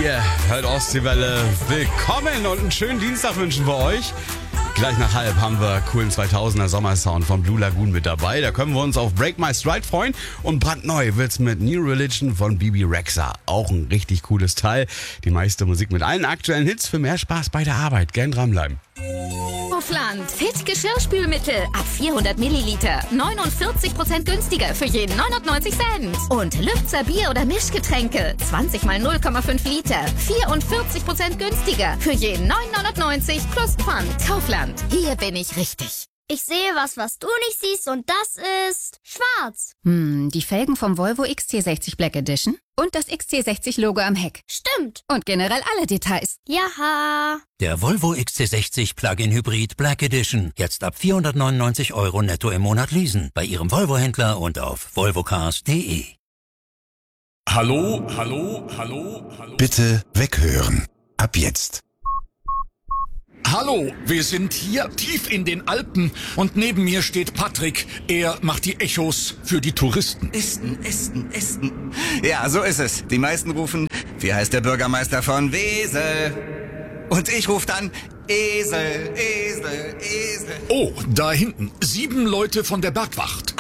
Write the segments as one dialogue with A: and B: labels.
A: Ihr hört Ostseewelle. Willkommen und einen schönen Dienstag wünschen wir euch. Gleich nach halb haben wir coolen 2000er Sommersound von Blue Lagoon mit dabei. Da können wir uns auf Break My Stride freuen. Und brandneu wird's mit New Religion von Bebe Rexha. Auch ein richtig cooles Teil. Die meiste Musik mit allen aktuellen Hits für mehr Spaß bei der Arbeit. Gern dranbleiben.
B: Kaufland. Fit Geschirrspülmittel ab 400 Milliliter. 49% günstiger für jeden 99 Cent. Und Lübzer Bier- oder Mischgetränke. 20 mal 0,5 Liter. 44% günstiger für jeden 9,99 plus Pfand. Kaufland. Hier bin ich richtig.
C: Ich sehe was du nicht siehst und das ist schwarz.
D: Die Felgen vom Volvo XC60 Black Edition und das XC60-Logo am Heck.
C: Stimmt.
D: Und generell alle Details.
C: Jaha.
E: Der Volvo XC60 Plug-in Hybrid Black Edition. Jetzt ab 499 € netto im Monat leasen. Bei Ihrem Volvo-Händler und auf volvocars.de.
F: Hallo.
G: Bitte weghören. Ab jetzt.
F: Hallo, wir sind hier tief in den Alpen und neben mir steht Patrick. Er macht die Echos für die Touristen.
H: Esten. Ja, so ist es. Die meisten rufen, wie heißt der Bürgermeister von Wesel? Und ich rufe dann, Esel.
F: Oh, da hinten, 7 Leute von der Bergwacht.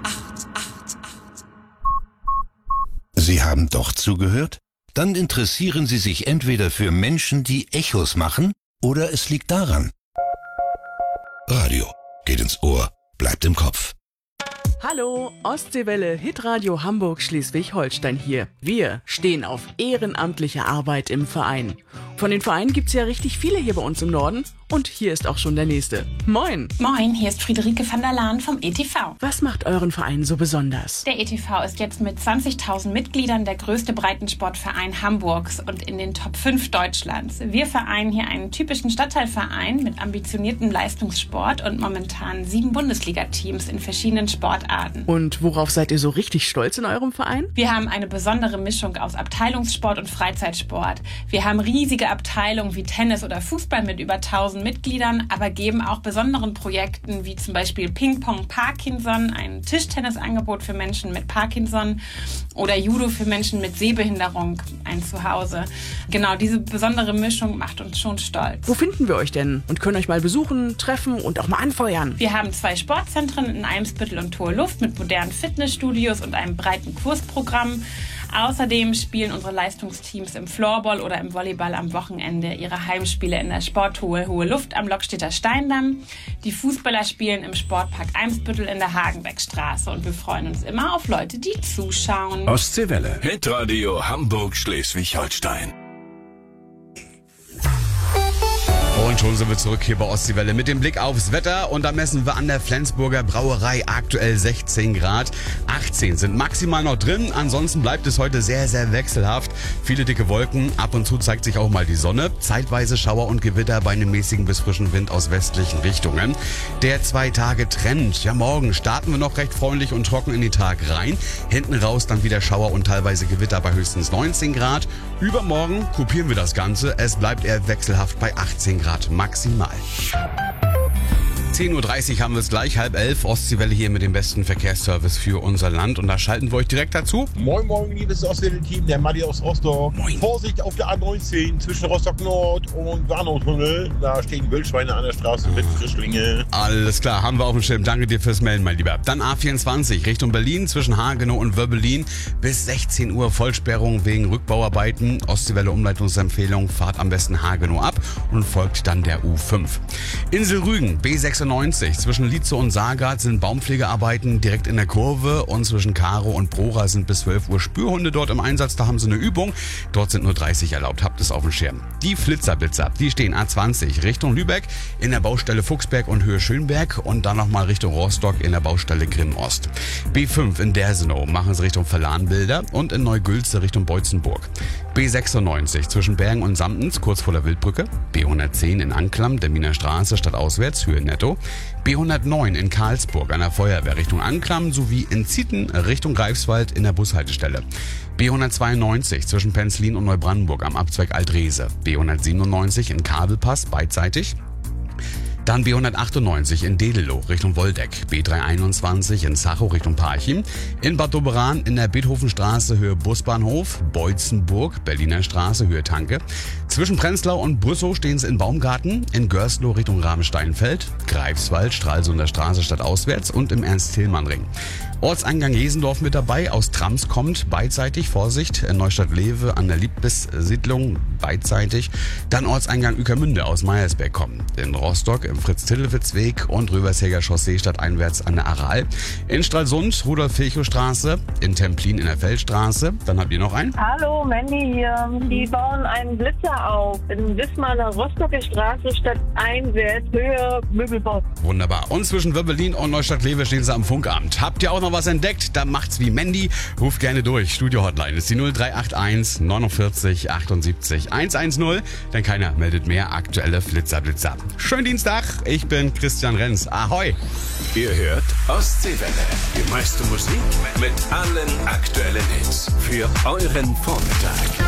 G: Sie haben doch zugehört? Dann interessieren Sie sich entweder für Menschen, die Echos machen, oder es liegt daran. Radio geht ins Ohr, bleibt im Kopf.
I: Hallo, Ostseewelle, Hitradio Hamburg Schleswig-Holstein hier. Wir stehen auf ehrenamtliche Arbeit im Verein. Von den Vereinen gibt's ja richtig viele hier bei uns im Norden. Und hier ist auch schon der nächste. Moin!
J: Moin, hier ist Friederike van der Laan vom ETV.
I: Was macht euren Verein so besonders?
J: Der ETV ist jetzt mit 20.000 Mitgliedern der größte Breitensportverein Hamburgs und in den Top 5 Deutschlands. Wir vereinen hier einen typischen Stadtteilverein mit ambitioniertem Leistungssport und momentan 7 Bundesliga-Teams in verschiedenen Sportarten.
I: Und worauf seid ihr so richtig stolz in eurem Verein?
J: Wir haben eine besondere Mischung aus Abteilungssport und Freizeitsport. Wir haben riesige Abteilungen wie Tennis oder Fußball mit über 1000 Mitgliedern, aber geben auch besonderen Projekten wie zum Beispiel Ping-Pong Parkinson, ein Tischtennisangebot für Menschen mit Parkinson oder Judo für Menschen mit Sehbehinderung, ein Zuhause. Genau, diese besondere Mischung macht uns schon stolz.
I: Wo finden wir euch denn und können euch mal besuchen, treffen und auch mal anfeuern?
J: Wir haben 2 Sportzentren in Eimsbüttel und Hohe Luft mit modernen Fitnessstudios und einem breiten Kursprogramm. Außerdem spielen unsere Leistungsteams im Floorball oder im Volleyball am Wochenende ihre Heimspiele in der Sporthalle Hohe Luft am Lockstedter Steindamm. Die Fußballer spielen im Sportpark Eimsbüttel in der Hagenbeckstraße und wir freuen uns immer auf Leute, die zuschauen.
F: Ostseewelle, Hitradio Hamburg Schleswig-Holstein.
A: Und schon sind wir zurück hier bei Ostseewelle mit dem Blick aufs Wetter. Und da messen wir an der Flensburger Brauerei aktuell 16 Grad. 18 sind maximal noch drin. Ansonsten bleibt es heute sehr, sehr wechselhaft. Viele dicke Wolken. Ab und zu zeigt sich auch mal die Sonne. Zeitweise Schauer und Gewitter bei einem mäßigen bis frischen Wind aus westlichen Richtungen. Der 2-Tage-Trend. Ja, morgen starten wir noch recht freundlich und trocken in den Tag rein. Hinten raus dann wieder Schauer und teilweise Gewitter bei höchstens 19 Grad. Übermorgen kopieren wir das Ganze. Es bleibt eher wechselhaft bei 18 Grad maximal. 10.30 Uhr haben wir es gleich, 10:30. Ostseewelle hier mit dem besten Verkehrsservice für unser Land. Und da schalten wir euch direkt dazu.
K: Moin, liebes Ostseewelle-Team, der Matti aus Rostock.
A: Moin.
K: Vorsicht auf der A19 zwischen Rostock Nord und Warnautunnel. Da stehen Wildschweine an der Straße mit Frischlinge.
A: Alles klar, haben wir auf dem Schirm. Danke dir fürs Melden, mein Lieber. Dann A24 Richtung Berlin zwischen Hagenow und Wöbbelin. Bis 16 Uhr Vollsperrung wegen Rückbauarbeiten. Ostseewelle Umleitungsempfehlung, fahrt am besten Hagenow ab und folgt dann der U5. Insel Rügen, B96 zwischen Lietze und Saargard sind Baumpflegearbeiten direkt in der Kurve und zwischen Karo und Prora sind bis 12 Uhr Spürhunde dort im Einsatz. Da haben sie eine Übung. Dort sind nur 30 erlaubt. Habt es auf dem Schirm. Die Flitzerblitzer, die stehen A20 Richtung Lübeck in der Baustelle Fuchsberg und Höhe Schönberg und dann nochmal Richtung Rostock in der Baustelle Grimm Ost. B5 in Dersenow machen sie Richtung Verlahnbilder und in Neugülze Richtung Beutzenburg. B96 zwischen Bergen und Samtens kurz vor der Wildbrücke. B110 in Anklam, der Miner Straße stadtauswärts, Höhe Netto. B109 in Karlsburg an der Feuerwehr Richtung Anklam sowie in Zieten Richtung Greifswald in der Bushaltestelle. B192 zwischen Penzlin und Neubrandenburg am Abzweig Altrese. B197 in Kabelpass beidseitig. Dann B198 in Dedelow Richtung Woldeck, B321 in Zachow Richtung Parchim, in Bad Doberan in der Beethovenstraße Höhe Busbahnhof, Beutzenburg, Berliner Straße Höhe Tanke. Zwischen Prenzlau und Brüssow stehen sie in Baumgarten, in Görslow Richtung Rabensteinfeld, Greifswald, Stralsunder Straße stadtauswärts und im Ernst-Thälmann-Ring. Ortseingang Jesendorf mit dabei, aus Trams kommt, beidseitig, Vorsicht, Neustadt-Lewe an der Liebbissiedlung, beidseitig. Dann Ortseingang Ueckermünde aus Meyersberg kommen. In Rostock im Fritz-Tillewitz-Weg und Röbershäger Chaussee stadteinwärts an der Aral. In Stralsund, Rudolf-Virchow-Straße, in Templin in der Feldstraße. Dann habt ihr noch einen.
L: Hallo, Mandy hier. Die bauen einen Blitzer auf in Wismarer Rostocker Straße stadteinwärts, Höhe Möbelbau.
A: Wunderbar. Und zwischen Wöbbelin und Neustadt-Lewe stehen sie am Funkamt. Habt ihr auch noch was entdeckt? Dann macht's wie Mandy. Ruft gerne durch. Studio-Hotline ist die 0381 49 78 110. Denn keiner meldet mehr aktuelle Flitzer. Schönen Dienstag. Ich bin Christian Renz. Ahoi.
M: Ihr hört Ostseewelle. Die meiste Musik mit allen aktuellen Hits. Für euren Vormittag.